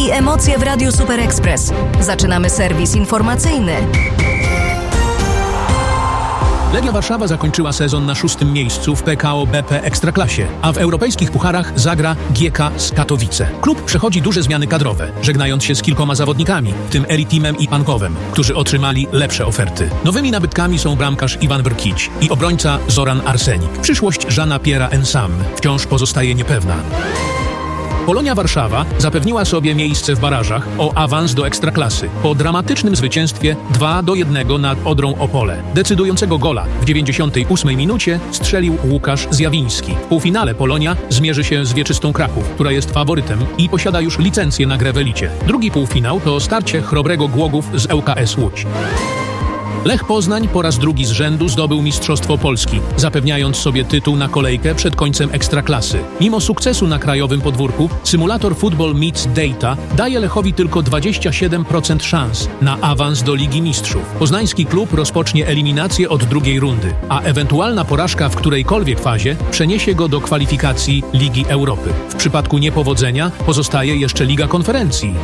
i emocje w Radiu Super Express. Zaczynamy serwis informacyjny. Legia Warszawa zakończyła sezon na 6. miejscu w PKO BP Ekstraklasie, a w europejskich pucharach zagra GK z Katowice. Klub przechodzi duże zmiany kadrowe, żegnając się z kilkoma zawodnikami, w tym Eritimem i Pankowem, którzy otrzymali lepsze oferty. Nowymi nabytkami są bramkarz Iwan Brkić i obrońca Zoran Arsenik. Przyszłość Jeana Pierre'a Ensam wciąż pozostaje niepewna. Polonia Warszawa zapewniła sobie miejsce w barażach o awans do Ekstraklasy po dramatycznym zwycięstwie 2-1 nad Odrą Opole. Decydującego gola w 98 minucie strzelił Łukasz Zjawiński. W półfinale Polonia zmierzy się z Wieczystą Kraków, która jest faworytem i posiada już licencję na grę w elicie. Drugi półfinał to starcie Chrobrego Głogów z ŁKS Łódź. Lech Poznań po raz drugi z rzędu zdobył Mistrzostwo Polski, zapewniając sobie tytuł na kolejkę przed końcem Ekstraklasy. Mimo sukcesu na krajowym podwórku, symulator Football Meets Data daje Lechowi tylko 27% szans na awans do Ligi Mistrzów. Poznański klub rozpocznie eliminację od drugiej rundy, a ewentualna porażka w którejkolwiek fazie przeniesie go do kwalifikacji Ligi Europy. W przypadku niepowodzenia pozostaje jeszcze Liga Konferencji.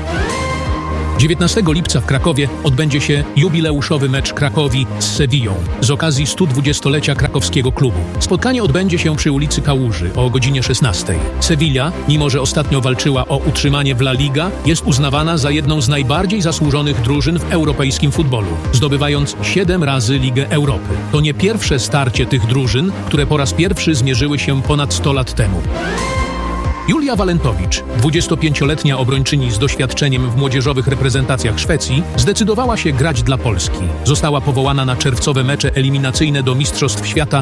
19 lipca w Krakowie odbędzie się jubileuszowy mecz Krakowi z Sewillą z okazji 120-lecia krakowskiego klubu. Spotkanie odbędzie się przy ulicy Kałuży o godzinie 16. Sewilla, mimo że ostatnio walczyła o utrzymanie w La Liga, jest uznawana za jedną z najbardziej zasłużonych drużyn w europejskim futbolu, zdobywając 7 razy Ligę Europy. To nie pierwsze starcie tych drużyn, które po raz pierwszy zmierzyły się ponad 100 lat temu. Julia Walentowicz, 25-letnia obrończyni z doświadczeniem w młodzieżowych reprezentacjach Szwecji, zdecydowała się grać dla Polski. Została powołana na czerwcowe mecze eliminacyjne do Mistrzostw Świata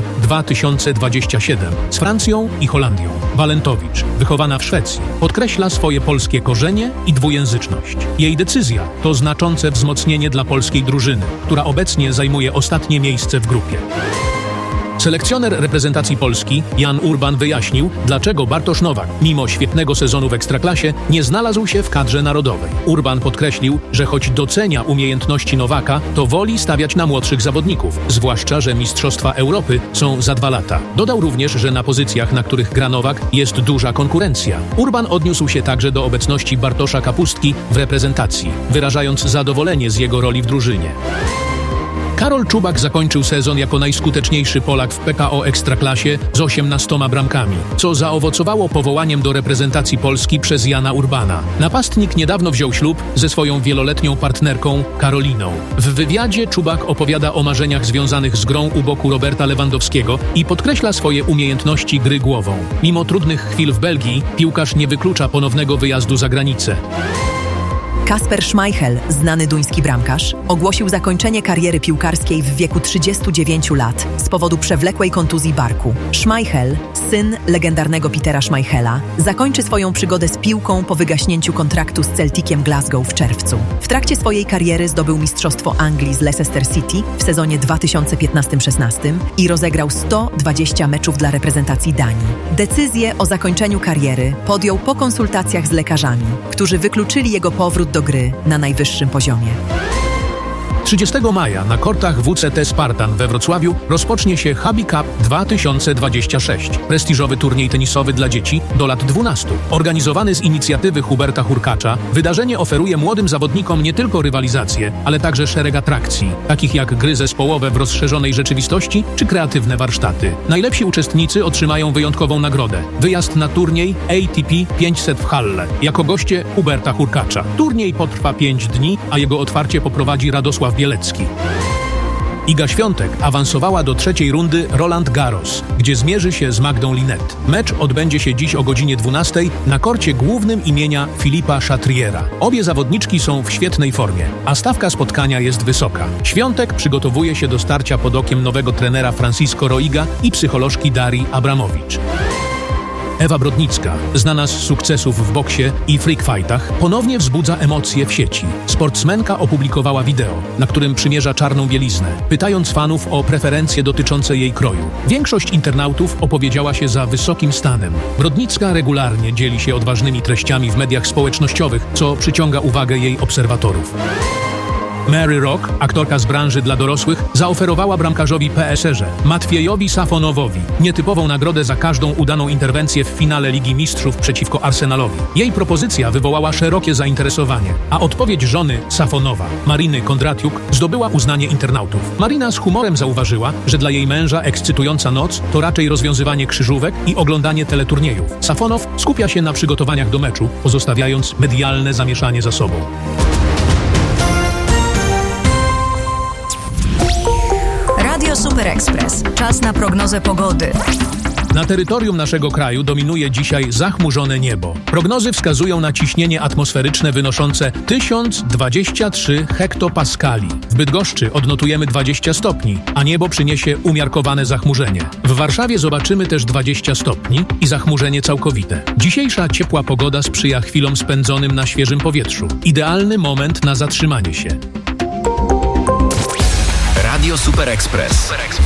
2027 z Francją i Holandią. Walentowicz, wychowana w Szwecji, podkreśla swoje polskie korzenie i dwujęzyczność. Jej decyzja to znaczące wzmocnienie dla polskiej drużyny, która obecnie zajmuje ostatnie miejsce w grupie. Selekcjoner reprezentacji Polski Jan Urban wyjaśnił, dlaczego Bartosz Nowak, mimo świetnego sezonu w Ekstraklasie, nie znalazł się w kadrze narodowej. Urban podkreślił, że choć docenia umiejętności Nowaka, to woli stawiać na młodszych zawodników, zwłaszcza że Mistrzostwa Europy są za 2 lata. Dodał również, że na pozycjach, na których gra Nowak, jest duża konkurencja. Urban odniósł się także do obecności Bartosza Kapustki w reprezentacji, wyrażając zadowolenie z jego roli w drużynie. Karol Czubak zakończył sezon jako najskuteczniejszy Polak w PKO Ekstraklasie z 18 bramkami, co zaowocowało powołaniem do reprezentacji Polski przez Jana Urbana. Napastnik niedawno wziął ślub ze swoją wieloletnią partnerką Karoliną. W wywiadzie Czubak opowiada o marzeniach związanych z grą u boku Roberta Lewandowskiego i podkreśla swoje umiejętności gry głową. Mimo trudnych chwil w Belgii, piłkarz nie wyklucza ponownego wyjazdu za granicę. Kasper Schmeichel, znany duński bramkarz, ogłosił zakończenie kariery piłkarskiej w wieku 39 lat z powodu przewlekłej kontuzji barku. Schmeichel, syn legendarnego Petera Schmeichela, zakończy swoją przygodę z piłką po wygaśnięciu kontraktu z Celticiem Glasgow w czerwcu. W trakcie swojej kariery zdobył Mistrzostwo Anglii z Leicester City w sezonie 2015-16 i rozegrał 120 meczów dla reprezentacji Danii. Decyzję o zakończeniu kariery podjął po konsultacjach z lekarzami, którzy wykluczyli jego powrót do gry na najwyższym poziomie. 30 maja na kortach WCT Spartan we Wrocławiu rozpocznie się Hubby Cup 2026, prestiżowy turniej tenisowy dla dzieci do lat 12. Organizowany z inicjatywy Huberta Hurkacza, wydarzenie oferuje młodym zawodnikom nie tylko rywalizację, ale także szereg atrakcji, takich jak gry zespołowe w rozszerzonej rzeczywistości czy kreatywne warsztaty. Najlepsi uczestnicy otrzymają wyjątkową nagrodę – wyjazd na turniej ATP 500 w Halle jako goście Huberta Hurkacza. Turniej potrwa 5 dni, a jego otwarcie poprowadzi Radosław Bielecki. Iga Świątek awansowała do 3. rundy Roland Garros, gdzie zmierzy się z Magdą Linette. Mecz odbędzie się dziś o godzinie 12 na korcie głównym imienia Filipa Chatriera. Obie zawodniczki są w świetnej formie, a stawka spotkania jest wysoka. Świątek przygotowuje się do starcia pod okiem nowego trenera Francisco Roiga i psycholożki Darii Abramowicz. Ewa Brodnicka, znana z sukcesów w boksie i freak fightach, ponownie wzbudza emocje w sieci. Sportsmenka opublikowała wideo, na którym przymierza czarną bieliznę, pytając fanów o preferencje dotyczące jej kroju. Większość internautów opowiedziała się za wysokim stanem. Brodnicka regularnie dzieli się odważnymi treściami w mediach społecznościowych, co przyciąga uwagę jej obserwatorów. Mary Rock, aktorka z branży dla dorosłych, zaoferowała bramkarzowi PSR Matwiejowi Safonowowi nietypową nagrodę za każdą udaną interwencję w finale Ligi Mistrzów przeciwko Arsenalowi. Jej propozycja wywołała szerokie zainteresowanie, a odpowiedź żony Safonowa, Mariny Kondratiuk, zdobyła uznanie internautów. Marina z humorem zauważyła, że dla jej męża ekscytująca noc to raczej rozwiązywanie krzyżówek i oglądanie teleturniejów. Safonow skupia się na przygotowaniach do meczu, pozostawiając medialne zamieszanie za sobą. Radio Super Express. Czas na prognozę pogody. Na terytorium naszego kraju dominuje dzisiaj zachmurzone niebo. Prognozy wskazują na ciśnienie atmosferyczne wynoszące 1023 hektopaskali. W Bydgoszczy odnotujemy 20 stopni, a niebo przyniesie umiarkowane zachmurzenie. W Warszawie zobaczymy też 20 stopni i zachmurzenie całkowite. Dzisiejsza ciepła pogoda sprzyja chwilom spędzonym na świeżym powietrzu. Idealny moment na zatrzymanie się. Radio Super Express.